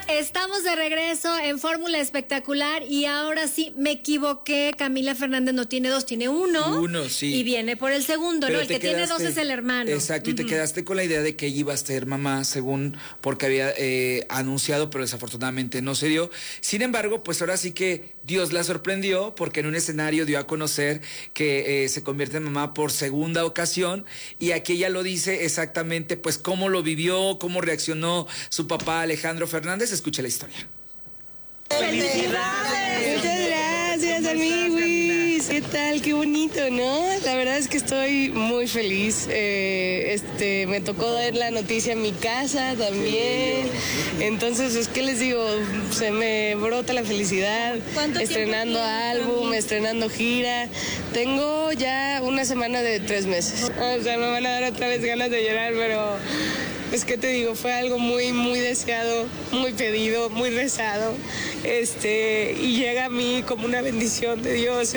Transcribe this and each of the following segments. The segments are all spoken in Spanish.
Estamos de regreso en Fórmula Espectacular y ahora sí me equivoqué. Camila Fernández no tiene dos, tiene uno. Uno, sí. Y viene por el segundo, Pero ¿no? El que tiene dos es el hermano. Exacto, y te quedaste con la idea de que ella iba a ser mamá, según porque había anunciado, pero desafortunadamente no se dio. Sin embargo, pues ahora sí que Dios la sorprendió porque en un escenario dio a conocer que se convierte en mamá por segunda ocasión y aquí ella lo dice exactamente, pues cómo lo vivió, cómo reaccionó su papá Alejandro Fernández. Escuche la historia. ¡Felicidades! Muchas gracias, amigos. ¿Qué tal? Qué bonito, ¿no? La verdad es que estoy muy feliz. Me tocó dar la noticia en mi casa también. Entonces, pues, ¿qué les digo? Se me brota la felicidad. Estrenando álbum, estrenando gira. Tengo ya una semana de 3 meses. O sea, me van a dar otra vez ganas de llorar, pero... Pues, ¿qué te digo? Fue algo muy, muy deseado, muy pedido, muy rezado, y llega a mí como una bendición de Dios,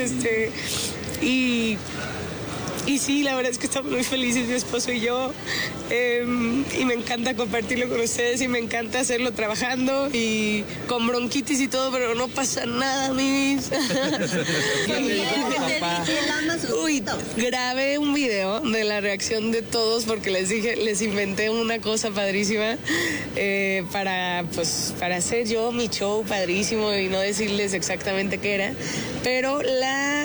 y sí, la verdad es que estamos muy felices, mi esposo y yo, y me encanta compartirlo con ustedes y me encanta hacerlo trabajando y con bronquitis y todo, pero no pasa nada, mis. Uy, grabé un video de la reacción de todos porque les inventé una cosa padrísima para hacer yo mi show padrísimo y no decirles exactamente qué era, pero la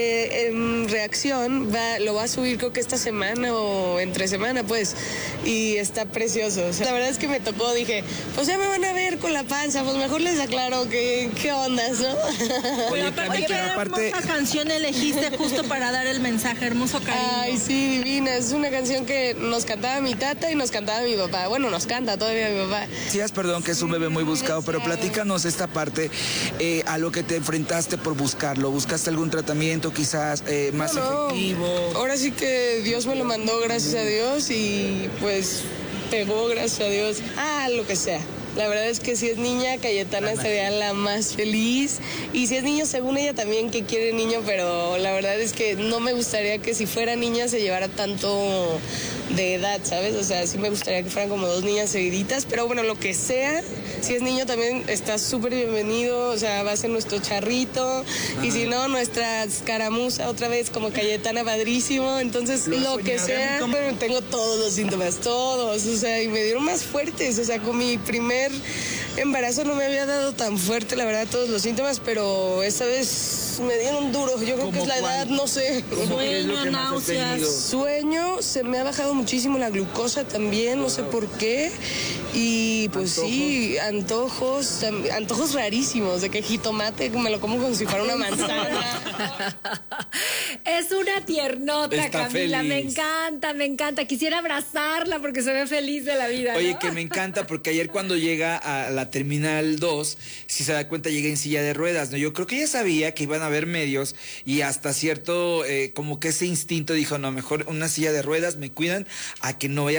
reacción lo va a subir creo que esta semana o entre semana, pues, y está precioso. O sea, la verdad es que me tocó, dije, pues ya me van a ver con la panza, pues mejor les aclaro qué ondas, ¿no? Oye, qué hermosa canción elegiste justo para dar el mensaje, hermoso cariño. Ay, sí, divina, es una canción que nos cantaba mi tata y nos cantaba mi papá, bueno, nos canta todavía mi papá. Decías, perdón, que es un bebé muy buscado, pero platícanos esta parte, a lo que te enfrentaste por buscarlo. ¿Buscaste algún tratamiento quizás más efectivo? Ahora sí que Dios me lo mandó, gracias a Dios, y pues pegó, gracias a Dios, lo que sea. La verdad es que si es niña, Cayetana sería la más feliz. Y si es niño, según ella también que quiere niño, pero la verdad es que no me gustaría que si fuera niña se llevara tanto de edad, ¿sabes? O sea, sí me gustaría que fueran como 2 niñas seguiditas, pero bueno, lo que sea, si es niño también está súper bienvenido, o sea, va a ser nuestro charrito, y si no, nuestra escaramuza otra vez como Cayetana, padrísimo. Entonces, lo que sea, bueno, tengo todos los síntomas, todos, o sea, y me dieron más fuertes, o sea, con mi primer embarazo no me había dado tan fuerte, la verdad, todos los síntomas, pero esta vez me dieron duro. Yo creo que es la edad, no sé. Sueño, náuseas. Sueño, se me ha bajado muchísimo la glucosa también, no sé por qué. Y pues ¿antojos? Sí, antojos rarísimos, de que jitomate me lo como como si fuera una manzana. Es una tiernota, Está Camila, feliz. me encanta. Quisiera abrazarla porque se ve feliz de la vida, Oye, ¿no? que me encanta porque ayer cuando llega a la Terminal 2, si se da cuenta, llega en silla de ruedas, ¿no? Yo creo que ella sabía que iban a haber medios y hasta cierto, como que ese instinto dijo, no, mejor una silla de ruedas, me cuidan a que no vaya